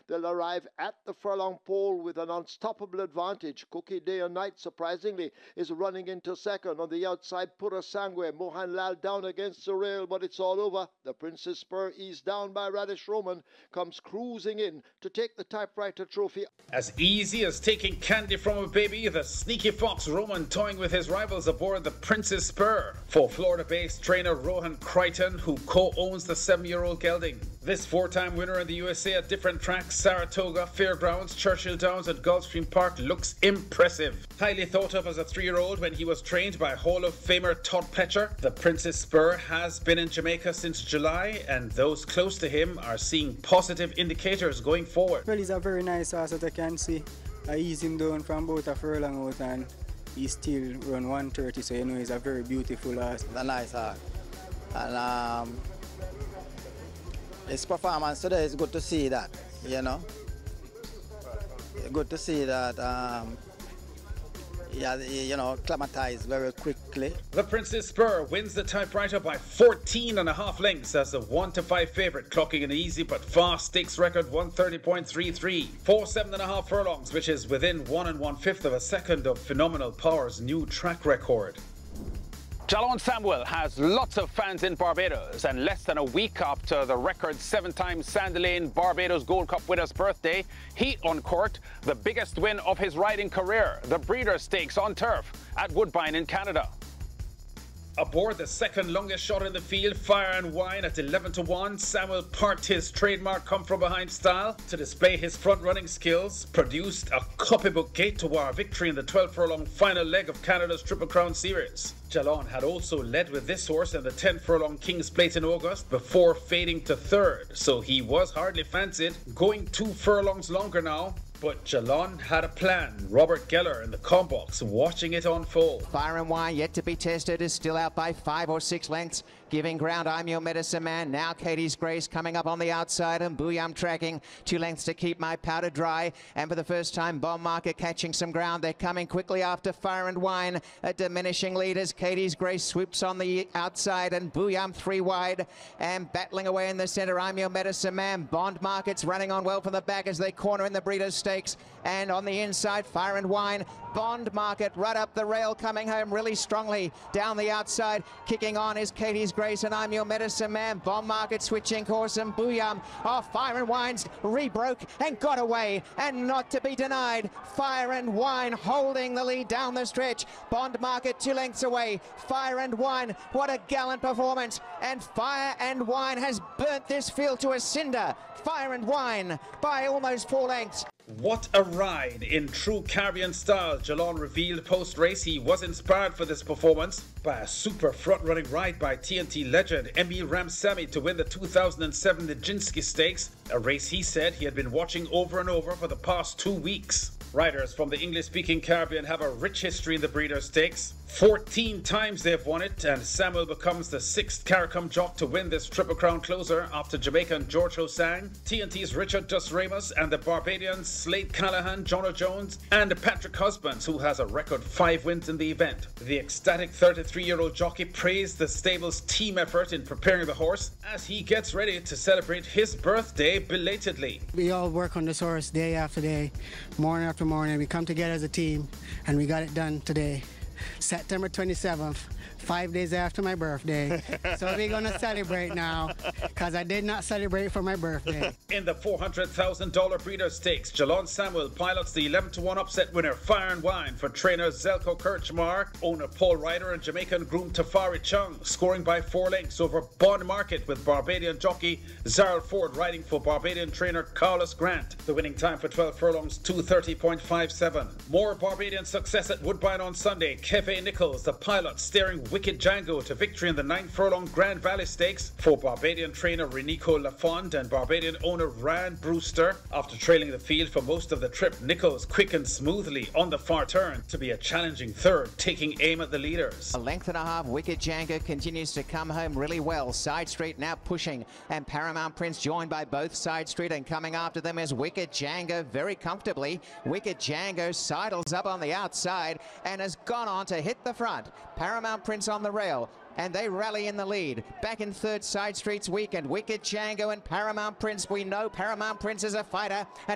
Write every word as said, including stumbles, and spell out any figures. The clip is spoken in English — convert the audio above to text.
They'll arrive at the furlong pole with an unstoppable advantage. Cookie Day and Night, surprisingly, is running into second. On the outside, Pura Sangwe, Mohan Lal down against the rail, but it's all over. The Princess Spur, eased down by Radish Roman, comes cruising in to take the typewriter trophy. As easy as taking candy from a baby, the sneaky fox Roman toying with his rivals aboard the Princess Spur. For Florida-based trainer Rohan Crichton, who co-owns the seven-year-old gelding. This four-time winner in the U S A at different tracks, Saratoga, Fairgrounds, Churchill Downs and Gulfstream Park, looks impressive. Highly thought of as a three-year-old when he was trained by Hall of Famer Todd Pletcher, the Princess Spur has been in Jamaica since July, and those close to him are seeing positive indicators going forward. Well, he's a very nice horse that I can see. I ease him down from about a furlong out and he still run one thirty, so you know he's a very beautiful horse. A nice horse. And um, his performance today is good to see that, you know. Good to see that, um, yeah, you know, acclimatized very quickly. The Princess Spur wins the typewriter by fourteen and a half lengths as the one to five favourite, clocking an easy but fast stakes record one thirty point three three. Four seven and a half furlongs, which is within one and one fifth of a second of Phenomenal Power's new track record. Jalon Samuel has lots of fans in Barbados, and less than a week after the record seven-time Sandy Lane Barbados Gold Cup winner's birthday, he uncorked the biggest win of his riding career, the Breeders' Stakes on turf at Woodbine in Canada. Aboard the second longest shot in the field, Fire and Wine at eleven to one, Samuel parked his trademark come-from-behind style to display his front-running skills, produced a copybook gate to our victory in the twelve furlong final leg of Canada's Triple Crown Series. Jalon had also led with this horse in the ten furlong King's Plate in August before fading to third, so he was hardly fancied, going two furlongs longer now. But Jalon had a plan. Robert Geller in the combox watching it unfold. Fire and Wine yet to be tested is still out by five or six lengths. Giving ground, I'm Your Medicine Man. Now Katie's Grace coming up on the outside and Booyam tracking. Two lengths to Keep My Powder Dry. And for the first time, Bomb Market catching some ground. They're coming quickly after Fire and Wine. A diminishing lead as Katie's Grace swoops on the outside and Booyam three wide. And battling away in the center, I'm Your Medicine Man. Bond Market's running on well from the back as they corner in the Breeders' Stakes. And on the inside, Fire and Wine. Bond Market right up the rail, coming home really strongly. Down the outside, kicking on is Katie's Grace and I'm Your Medicine Man. Bomb Market switching course and Booyam. Oh, Fire and Wine's rebroke and got away and not to be denied. Fire and Wine holding the lead down the stretch. Bond Market two lengths away. Fire and Wine, what a gallant performance. And Fire and Wine has burnt this field to a cinder. Fire and Wine by almost four lengths. What a ride! In true Caribbean style, Jalon revealed post-race he was inspired for this performance by a super front-running ride by T N T legend Emil Ramsamy to win the two thousand seven Nijinsky Stakes, a race he said he had been watching over and over for the past two weeks. Riders from the English-speaking Caribbean have a rich history in the Breeders' Stakes. fourteen times they've won it, and Samuel becomes the sixth CARICOM jock to win this Triple Crown closer after Jamaican George Hosang, T N T's Richard Dos Ramos, and the Barbadians Slade Callahan, Jono Jones, and Patrick Husbands, who has a record five wins in the event. The ecstatic thirty-three-year-old jockey praised the stable's team effort in preparing the horse as he gets ready to celebrate his birthday belatedly. We all work on this horse day after day, morning after morning. We come together as a team, and we got it done today. September twenty-seventh, five days after my birthday. So we're going to celebrate now, because I did not celebrate for my birthday. In the four hundred thousand dollar Breeders' Stakes, Jalon Samuel pilots the eleven to one upset winner Fire and Wine for trainer Zelko Kirchmar, owner Paul Ryder and Jamaican groom Tafari Chung, scoring by four lengths over Bond Market with Barbadian jockey Zaryl Ford riding for Barbadian trainer Carlos Grant. The winning time for twelve furlongs, two thirty point five seven. More Barbadian success at Woodbine on Sunday. Kefe Nichols, the pilot, steering Wicked Django to victory in the ninth furlong Grand Valley Stakes for Barbadian trainer Renico Lafond and Barbadian owner Rand Brewster. After trailing the field for most of the trip, Nichols quickened smoothly on the far turn to be a challenging third, taking aim at the leaders. A length and a half, Wicked Django continues to come home really well. Side Street now pushing, and Paramount Prince joined by both Side Street, and coming after them is Wicked Django very comfortably. Wicked Django sidles up on the outside and has gone on to hit the front. Paramount Paramount Prince on the rail. And they rally in the lead. Back in third, Side Streets Weekend. Wicked Django and Paramount Prince. We know Paramount Prince is a fighter. And